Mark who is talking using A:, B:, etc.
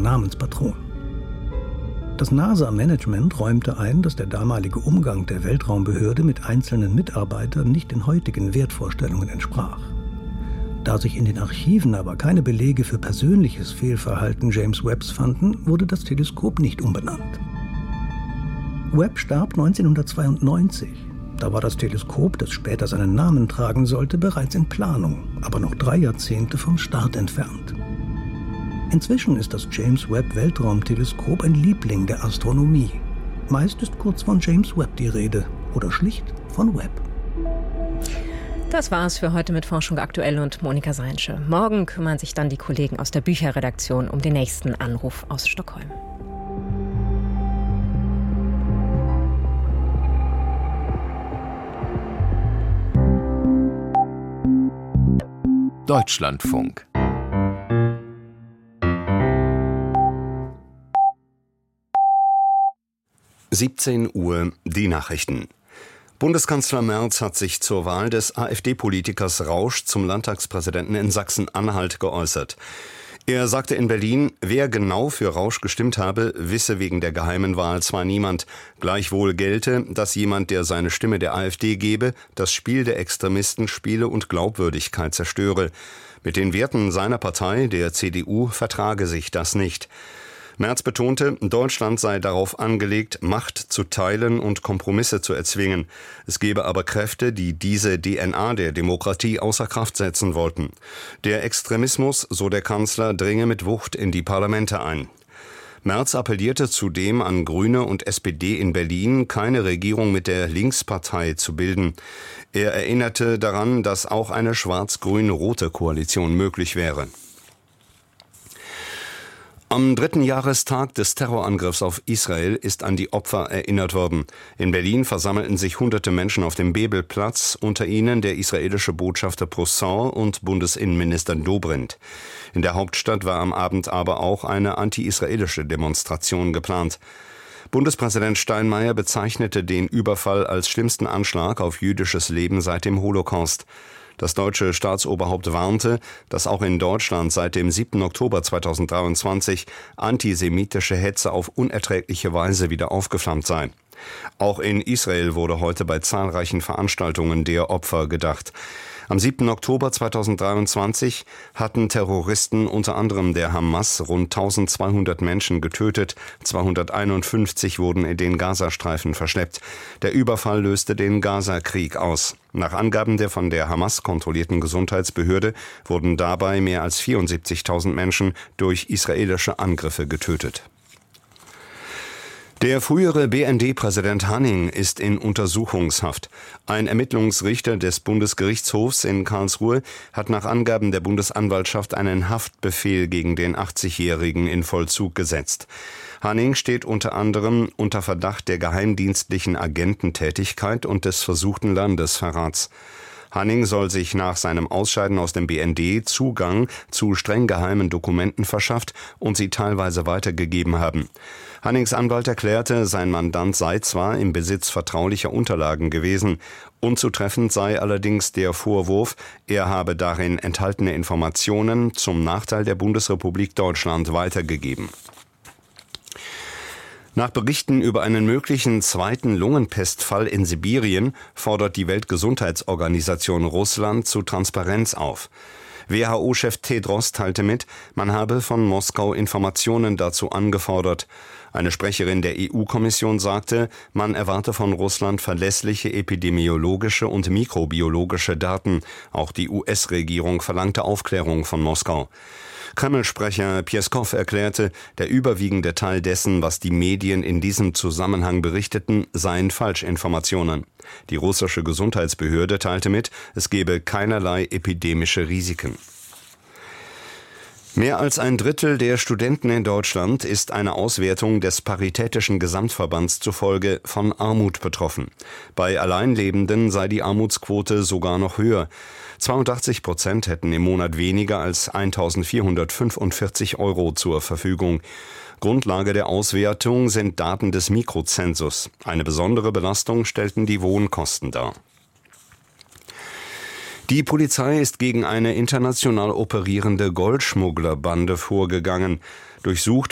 A: Namenspatron. Das NASA-Management räumte ein, dass der damalige Umgang der Weltraumbehörde mit einzelnen Mitarbeitern nicht den heutigen Wertvorstellungen entsprach. Da sich in den Archiven aber keine Belege für persönliches Fehlverhalten James Webbs fanden, wurde das Teleskop nicht umbenannt. Webb starb 1992. Da war das Teleskop, das später seinen Namen tragen sollte, bereits in Planung, aber noch 3 Jahrzehnte vom Start entfernt. Inzwischen ist das James Webb Weltraumteleskop ein Liebling der Astronomie. Meist ist kurz von James Webb die Rede oder schlicht von Webb.
B: Das war's für heute mit Forschung aktuell und Monika Seinsche. Morgen kümmern sich dann die Kollegen aus der Bücherredaktion um den nächsten Anruf aus Stockholm.
C: Deutschlandfunk. (17 Uhr) Die Nachrichten. Bundeskanzler Merz hat sich zur Wahl des AfD-Politikers Rausch zum Landtagspräsidenten in Sachsen-Anhalt geäußert. Er sagte in Berlin, wer genau für Rausch gestimmt habe, wisse wegen der geheimen Wahl zwar niemand. Gleichwohl gelte, dass jemand, der seine Stimme der AfD gebe, das Spiel der Extremisten spiele und Glaubwürdigkeit zerstöre. Mit den Werten seiner Partei, der CDU, vertrage sich das nicht. Merz betonte, Deutschland sei darauf angelegt, Macht zu teilen und Kompromisse zu erzwingen. Es gebe aber Kräfte, die diese DNA der Demokratie außer Kraft setzen wollten. Der Extremismus, so der Kanzler, dringe mit Wucht in die Parlamente ein. Merz appellierte zudem an Grüne und SPD in Berlin, keine Regierung mit der Linkspartei zu bilden. Er erinnerte daran, dass auch eine schwarz-grün-rote Koalition möglich wäre. Am 3. Jahrestag des Terrorangriffs auf Israel ist an die Opfer erinnert worden. In Berlin versammelten sich hunderte Menschen auf dem Bebelplatz, unter ihnen der israelische Botschafter Poussin und Bundesinnenminister Dobrindt. In der Hauptstadt war am Abend aber auch eine anti-israelische Demonstration geplant. Bundespräsident Steinmeier bezeichnete den Überfall als schlimmsten Anschlag auf jüdisches Leben seit dem Holocaust. Das deutsche Staatsoberhaupt warnte, dass auch in Deutschland seit dem 7. Oktober 2023 antisemitische Hetze auf unerträgliche Weise wieder aufgeflammt sei. Auch in Israel wurde heute bei zahlreichen Veranstaltungen der Opfer gedacht. Am 7. Oktober 2023 hatten Terroristen unter anderem der Hamas rund 1200 Menschen getötet, 251 wurden in den Gazastreifen verschleppt. Der Überfall löste den Gaza-Krieg aus. Nach Angaben der von der Hamas kontrollierten Gesundheitsbehörde wurden dabei mehr als 74.000 Menschen durch israelische Angriffe getötet. Der frühere BND-Präsident Hanning ist in Untersuchungshaft. Ein Ermittlungsrichter des Bundesgerichtshofs in Karlsruhe hat nach Angaben der Bundesanwaltschaft einen Haftbefehl gegen den 80-Jährigen in Vollzug gesetzt. Hanning steht unter anderem unter Verdacht der geheimdienstlichen Agententätigkeit und des versuchten Landesverrats. Hanning soll sich nach seinem Ausscheiden aus dem BND Zugang zu streng geheimen Dokumenten verschafft und sie teilweise weitergegeben haben. Hannings Anwalt erklärte, sein Mandant sei zwar im Besitz vertraulicher Unterlagen gewesen, unzutreffend sei allerdings der Vorwurf, er habe darin enthaltene Informationen zum Nachteil der Bundesrepublik Deutschland weitergegeben. Nach Berichten über einen möglichen zweiten Lungenpestfall in Sibirien fordert die Weltgesundheitsorganisation Russland zu Transparenz auf. WHO-Chef Tedros teilte mit, man habe von Moskau Informationen dazu angefordert. Eine Sprecherin der EU-Kommission sagte, man erwarte von Russland verlässliche epidemiologische und mikrobiologische Daten. Auch die US-Regierung verlangte Aufklärung von Moskau. Kreml-Sprecher Pjeskow erklärte, der überwiegende Teil dessen, was die Medien in diesem Zusammenhang berichteten, seien Falschinformationen. Die russische Gesundheitsbehörde teilte mit, es gebe keinerlei epidemische Risiken. Mehr als ein Drittel der Studenten in Deutschland ist einer Auswertung des Paritätischen Gesamtverbands zufolge von Armut betroffen. Bei Alleinlebenden sei die Armutsquote sogar noch höher. 82% hätten im Monat weniger als 1.445 € zur Verfügung. Grundlage der Auswertung sind Daten des Mikrozensus. Eine besondere Belastung stellten die Wohnkosten dar. Die Polizei ist gegen eine international operierende Goldschmugglerbande vorgegangen. Durchsucht